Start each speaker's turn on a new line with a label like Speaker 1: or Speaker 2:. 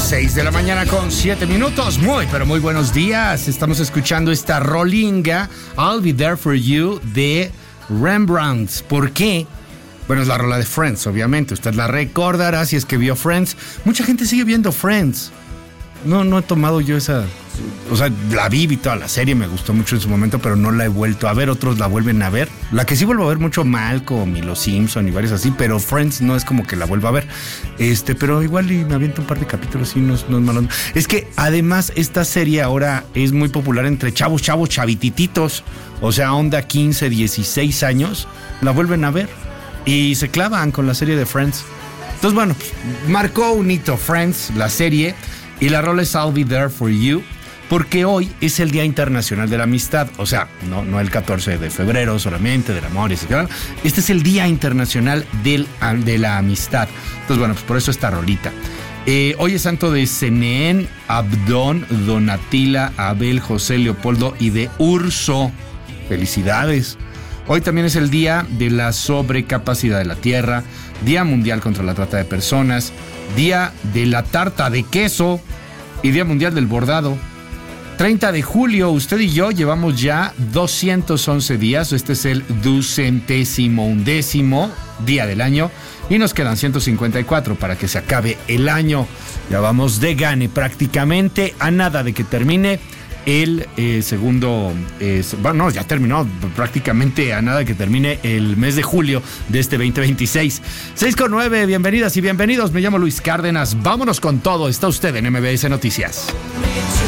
Speaker 1: 6 de la mañana con 7 minutos. Muy, pero muy buenos días. Estamos escuchando esta rolinga, I'll Be There For You, de Rembrandt. ¿Por qué? Bueno, es la rola de Friends, obviamente. Usted la recordará si es que vio Friends. Mucha gente sigue viendo Friends. No he tomado yo esa... O sea, la vi toda la serie, me gustó mucho en su momento, pero no la he vuelto a ver. Otros la vuelven a ver. La que sí vuelvo a ver mucho, Malcolm y Los Simpson y varios así, pero Friends no es como que la vuelva a ver. Pero igual y me aviento un par de capítulos y no es malo. Es que además esta serie ahora es muy popular entre chavitititos. O sea, onda 15, 16 años, la vuelven a ver y se clavan con la serie de Friends. Entonces, bueno, marcó un hito Friends, la serie, y la rola es I'll Be There For You, porque hoy es el Día Internacional de la Amistad. O sea, no el 14 de febrero solamente, del amor, etc. Este es el Día Internacional de la Amistad. Entonces, bueno, pues por eso esta rolita. Hoy es santo de Senén, Abdón, Donatila, Abel, José, Leopoldo y de Urso. Felicidades. Hoy también es el Día de la Sobrecapacidad de la Tierra, Día Mundial contra la Trata de Personas, Día de la Tarta de Queso y Día Mundial del Bordado. 30 de julio, usted y yo llevamos ya 211 días. Este es el 211º día del año y nos quedan 154 para que se acabe el año. Ya vamos de gane prácticamente, a nada de que termine el segundo... bueno, ya terminó prácticamente, a nada de que termine el mes de julio de este 2026. 6:09, bienvenidas y bienvenidos. Me llamo Luis Cárdenas. Vámonos con todo. Está usted en MBS Noticias.